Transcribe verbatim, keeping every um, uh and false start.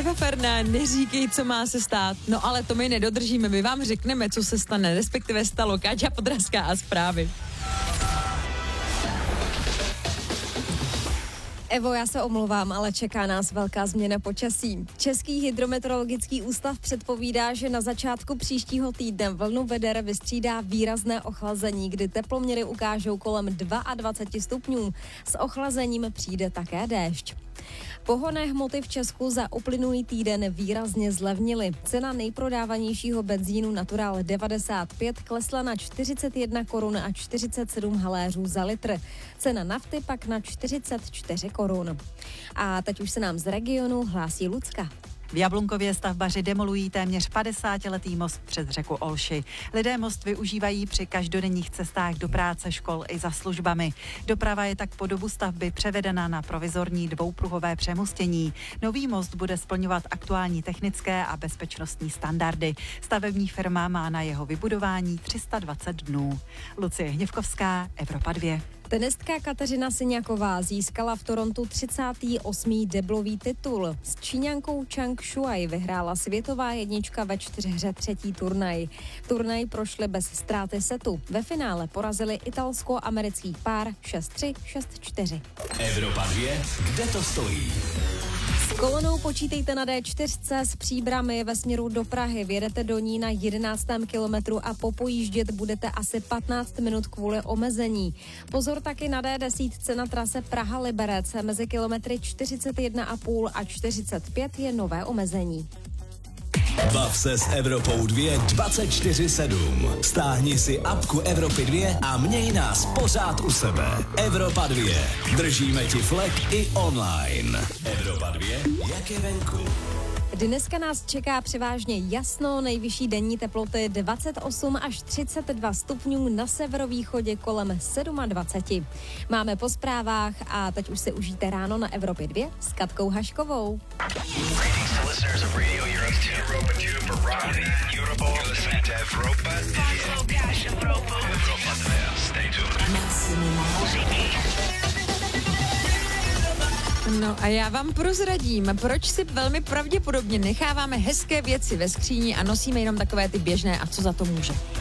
Eva Farná, neříkej, co má se stát. No ale to my nedodržíme, my vám řekneme, co se stane, respektive stalo. Káťa Podrazská a zprávy. Evo, já se omlouvám, ale čeká nás velká změna počasí. Český hydrometeorologický ústav předpovídá, že na začátku příštího týdne vlnu veder vystřídá výrazné ochlazení, kdy teploměry ukážou kolem dvacet dva stupňů. S ochlazením přijde také déšť. Pohonné hmoty v Česku za uplynulý týden výrazně zlevnily. Cena nejprodávanějšího benzínu Natural devadesát pět klesla na čtyřicet jedna korun a čtyřicet sedm haléřů za litr. Cena nafty pak na čtyřicet čtyři korun. A teď už se nám z regionu hlásí Lucka. V Jablunkově stavbaři demolují téměř padesátiletý most přes řeku Olši. Lidé most využívají při každodenních cestách do práce, škol i za službami. Doprava je tak po dobu stavby převedena na provizorní dvoupruhové přemostění. Nový most bude splňovat aktuální technické a bezpečnostní standardy. Stavební firma má na jeho vybudování tři sta dvacet dnů. Lucie Hněvkovská, Evropa dva. Tenistka Kateřina Siniaková získala v Torontu třicátý osmý deblový titul. S Číňankou Chang Shuai vyhrála světová jednička ve čtyřhře třetí turnaj. Turnaj prošli bez ztráty setu. Ve finále porazili italsko-americký pár šest tři, šest čtyři. Evropa dva, kde to stojí? S kolonou počítejte na dé čtyři z Příbrami ve směru do Prahy. Vjedete do ní na jedenáctém kilometru a popojíždět budete asi patnáct minut kvůli omezení. Pozor taky na dé deset na trase Praha-Liberec. Mezi kilometry čtyřicet jedna a půl a čtyřicet pět je nové omezení. Bav se s Evropou dva dvacet čtyři sedm. Stáhni si apku Evropy dva a měj nás pořád u sebe. Evropa dva. Držíme ti flek i online. Evropa dva, jak je venku. Dneska nás čeká převážně jasno, nejvyšší denní teploty dvacet osm až třicet dva stupňů, na severovýchodě kolem dvacet sedm. Máme po zprávách a teď už se užijte ráno na Evropě dva s Katkou Haškovou. No a já vám prozradím, proč si velmi pravděpodobně necháváme hezké věci ve skříni a nosíme jenom takové ty běžné a co za to může.